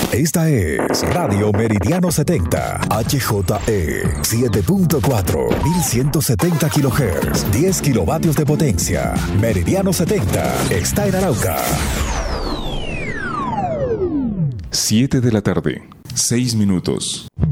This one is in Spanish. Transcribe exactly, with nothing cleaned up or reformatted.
Esta es Radio Meridiano setenta, H J E siete punto cuatro, mil ciento setenta kilohertz, diez kilovatios de potencia. Meridiano setenta está en Arauca. siete de la tarde, seis minutos.